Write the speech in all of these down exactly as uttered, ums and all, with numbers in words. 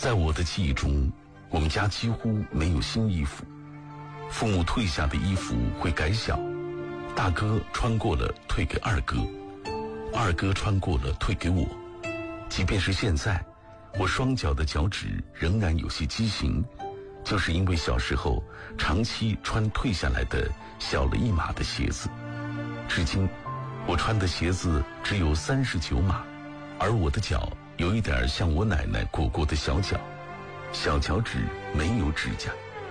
在我的记忆中，我们家几乎没有新衣服，父母退下的衣服会改小，大哥穿过了退给二哥，二哥穿过了退给我。即便是现在，我双脚的脚趾仍然有些畸形，就是因为小时候长期穿退下来的小了一码的鞋子。至今我穿的鞋子只有三十九码，而我的脚有一点像我奶奶裹过的小脚，小脚趾没有指甲。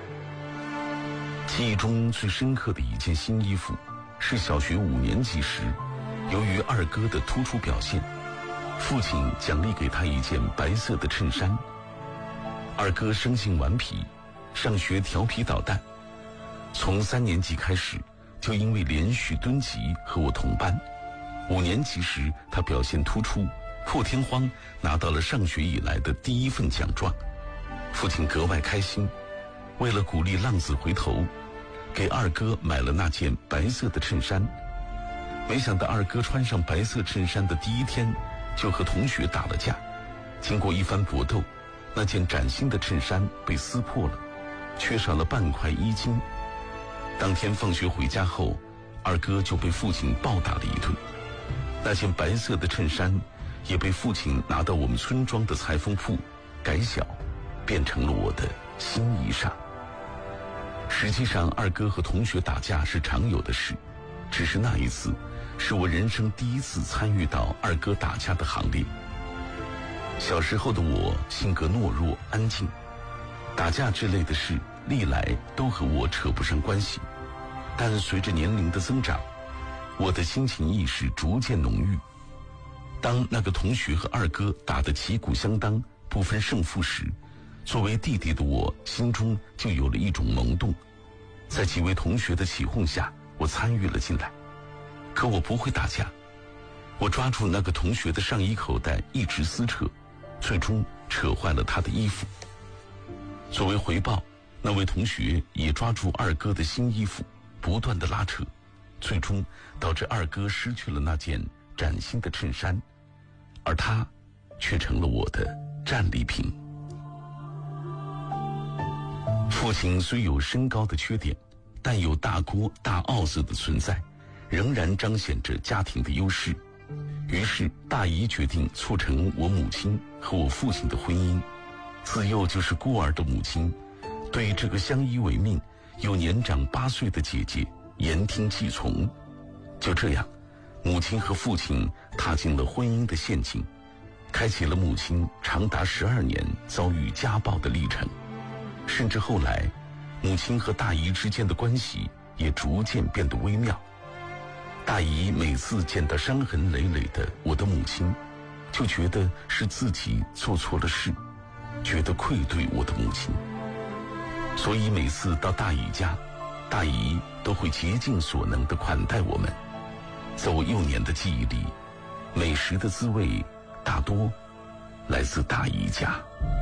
记忆中最深刻的一件新衣服是小学五年级时，由于二哥的突出表现，父亲奖励给他一件白色的衬衫。二哥生性顽皮，上学调皮捣蛋，从三年级开始就因为连续蹲级和我同班。五年级时他表现突出，破天荒拿到了上学以来的第一份奖状，父亲格外开心。为了鼓励浪子回头，给二哥买了那件白色的衬衫。没想到二哥穿上白色衬衫的第一天就和同学打了架，经过一番搏斗，那件崭新的衬衫被撕破了，缺少了半块衣襟。当天放学回家后，二哥就被父亲暴打了一顿。那件白色的衬衫也被父亲拿到我们村庄的裁缝铺改小，变成了我的新衣裳。实际上，二哥和同学打架是常有的事，只是那一次是我人生第一次参与到二哥打架的行列。小时候的我性格懦弱安静，打架之类的事历来都和我扯不上关系。但随着年龄的增长，我的亲情意识逐渐浓郁。当那个同学和二哥打得旗鼓相当，不分胜负时，作为弟弟的我心中就有了一种萌动。在几位同学的起哄下，我参与了进来。可我不会打架，我抓住那个同学的上衣口袋一直撕扯，最终扯坏了他的衣服。作为回报，那位同学也抓住二哥的新衣服，不断的拉扯，最终导致二哥失去了那件崭新的衬衫，而他却成了我的战利品。父亲虽有身高的缺点，但有大锅大傲子的存在，仍然彰显着家庭的优势。于是大姨决定促成我母亲和我父亲的婚姻。自幼就是孤儿的母亲，对这个相依为命又年长八岁的姐姐言听计从。就这样，母亲和父亲踏进了婚姻的陷阱，开启了母亲长达十二年遭遇家暴的历程。甚至后来，母亲和大姨之间的关系也逐渐变得微妙。大姨每次见到伤痕累累的我的母亲，就觉得是自己做错了事，觉得愧对我的母亲。所以每次到大姨家，大姨都会竭尽所能地款待我们。在我幼年的记忆里，美食的滋味大多来自大姨家。